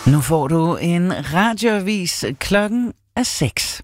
Nu får du en radioavis. Klokken er 6.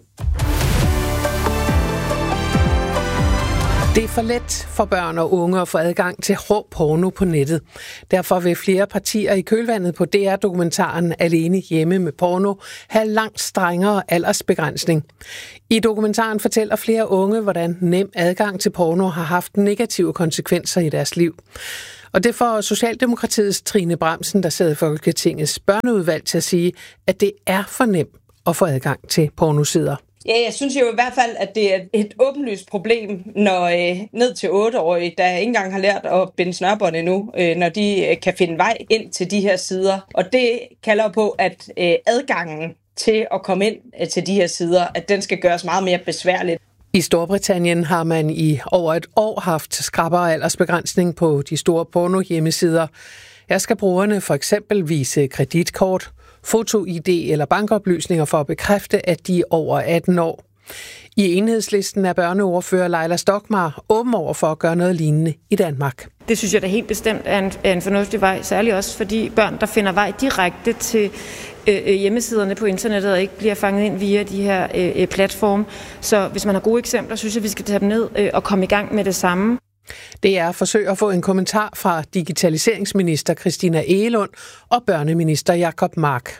Det er for let for børn og unge at få adgang til rå porno på nettet. Derfor vil flere partier i kølvandet på DR-dokumentaren Alene hjemme med porno have langt strengere aldersbegrænsning. I dokumentaren fortæller flere unge, hvordan nem adgang til porno har haft negative konsekvenser i deres liv. Og det får Socialdemokratiets Trine Bramsen, der sidder i Folketingets børneudvalg, til at sige, at det er for nemt at få adgang til pornosider. Ja, jeg synes jo i hvert fald, at det er et åbenlyst problem, når ned til 8-årige, der ikke engang har lært at binde snørbånd endnu, når de kan finde vej ind til de her sider. Og det kalder på, at adgangen til at komme ind til de her sider, at den skal gøres meget mere besværligt. I Storbritannien har man i over et år haft skrappere aldersbegrænsning på de store porno-hjemmesider. Her skal brugerne for eksempel vise kreditkort, foto-ID eller bankoplysninger for at bekræfte, at de er over 18 år. I Enhedslisten er børneordfører Leila Stokmar åben over for at gøre noget lignende i Danmark. Det synes jeg da helt bestemt er en fornuftig vej, særligt også fordi børn, der finder vej direkte til hjemmesiderne på internettet og ikke bliver fanget ind via de her platforme. Så hvis man har gode eksempler, synes jeg, vi skal tage dem ned og komme i gang med det samme. Det er forsøg at få en kommentar fra digitaliseringsminister Christina Egelund og børneminister Jacob Mark.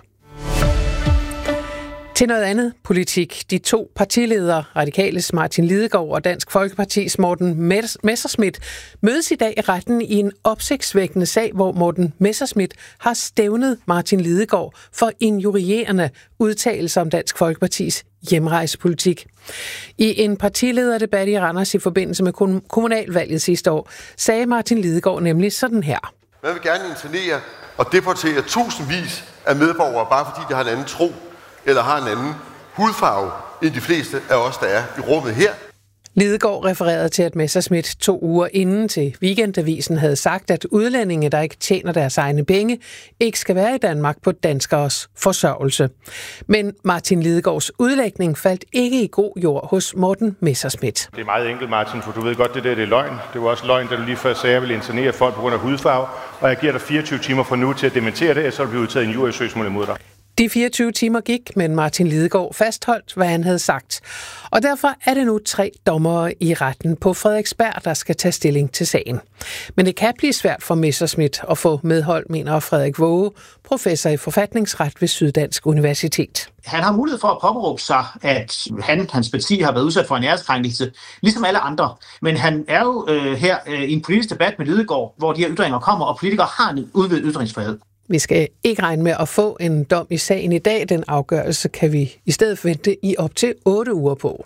Til noget andet politik. De to partiledere, Radikales Martin Lidegaard og Dansk Folkepartis Morten Messerschmidt, mødes i dag i retten i en opsigtsvækkende sag, hvor Morten Messerschmidt har stævnet Martin Lidegaard for injurierende udtalelser om Dansk Folkepartis hjemrejsepolitik. I en partilederdebat i Randers i forbindelse med kommunalvalget sidste år, sagde Martin Lidegaard nemlig sådan her. Man vil gerne internere og deportere tusindvis af medborgere, bare fordi de har en anden tro eller har en anden hudfarve end de fleste af os, der er i rummet her. Lidegaard refererede til, at Messerschmidt 2 uger inden til Weekendavisen havde sagt, at udlændinge, der ikke tjener deres egne penge, ikke skal være i Danmark på danskers forsørgelse. Men Martin Lidegaards udlægning faldt ikke i god jord hos Morten Messerschmidt. Det er meget enkelt, Martin, for du ved godt, det er løgn. Det var også løgn, da du lige før sagde, at jeg ville internere folk på grund af hudfarve, og jeg giver dig 24 timer fra nu til at dementere det, så vil vi udtaget en jurysøgsmål imod dig. De 24 timer gik, men Martin Lidegaard fastholdt, hvad han havde sagt. Og derfor er det nu 3 dommere i retten på Frederiksberg, der skal tage stilling til sagen. Men det kan blive svært for Messerschmidt at få medhold, mener Frederik Våge, professor i forfatningsret ved Syddansk Universitet. Han har mulighed for at påberåbe sig, at hans parti har været udsat for en æreskrænkelse, ligesom alle andre. Men han er jo her i en politisk debat med Lidegaard, hvor de her ytringer kommer, og politikere har en udvidet ytringsfrihed. Vi skal ikke regne med at få en dom i sagen i dag. Den afgørelse kan vi i stedet vente i op til 8 uger på.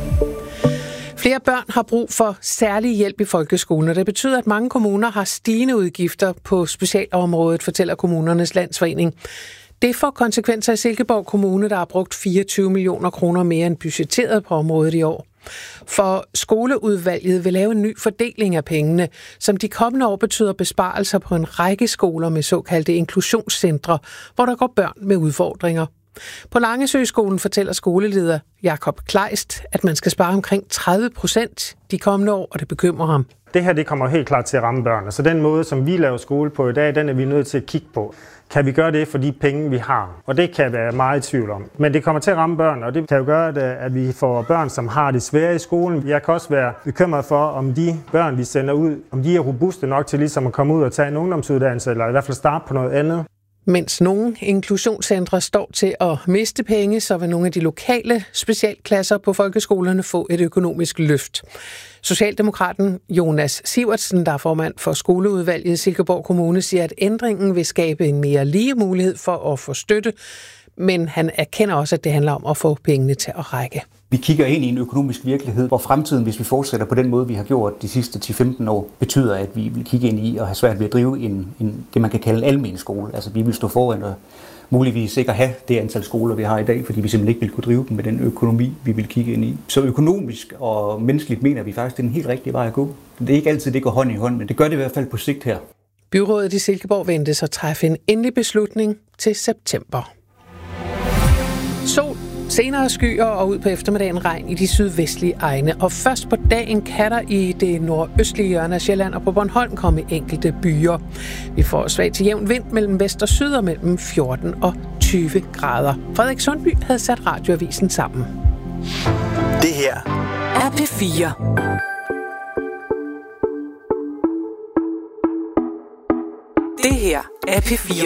Flere børn har brug for særlig hjælp i folkeskolen, og det betyder, at mange kommuner har stigende udgifter på specialområdet, fortæller Kommunernes Landsforening. Det får konsekvenser i Silkeborg Kommune, der har brugt 24 millioner kroner mere end budgetteret på området i år. For skoleudvalget vil lave en ny fordeling af pengene, som de kommende år betyder besparelser på en række skoler med såkaldte inklusionscentre, hvor der går børn med udfordringer. På Langesøskolen fortæller skoleleder Jakob Kleist, at man skal spare omkring 30% de kommende år, og det bekymrer ham. Det her det kommer helt klart til at ramme børnene, så den måde, som vi laver skole på i dag, den er vi nødt til at kigge på. Kan vi gøre det for de penge, vi har? Og det kan jeg være meget i tvivl om. Men det kommer til at ramme børn, og det kan jo gøre, at vi får børn, som har det svære i skolen. Jeg kan også være bekymret for, om de børn, vi sender ud, om de er robuste nok til ligesom at komme ud og tage en ungdomsuddannelse, eller i hvert fald starte på noget andet. Mens nogle inklusionscentre står til at miste penge, så vil nogle af de lokale specialklasser på folkeskolerne få et økonomisk løft. Socialdemokraten Jonas Sivertsen, der er formand for skoleudvalget i Silkeborg Kommune, siger, at ændringen vil skabe en mere lige mulighed for at få støtte, men han erkender også, at det handler om at få pengene til at række. Vi kigger ind i en økonomisk virkelighed, hvor fremtiden, hvis vi fortsætter på den måde, vi har gjort de sidste 10-15 år, betyder, at vi vil kigge ind i og have svært ved at drive det, man kan kalde en almen skole. Altså vi vil stå foran og muligvis ikke have det antal skoler, vi har i dag, fordi vi simpelthen ikke vil kunne drive dem med den økonomi, vi vil kigge ind i. Så økonomisk og menneskeligt mener vi faktisk, det er den helt rigtige vej at gå. Det er ikke altid, det går hånd i hånd, men det gør det i hvert fald på sigt her. Byrådet i Silkeborg ventes at træffe en endelig beslutning til september. Sol Senere skyer og ud på eftermiddagen regn i de sydvestlige egne. Og først på dagen kan der i det nordøstlige hjørne af Sjælland og på Bornholm komme enkelte byer. Vi får svag til jævn vind mellem vest og syd og mellem 14 og 20 grader. Frederik Sundby havde sat Radioavisen sammen. Det her er P4. Det her er P4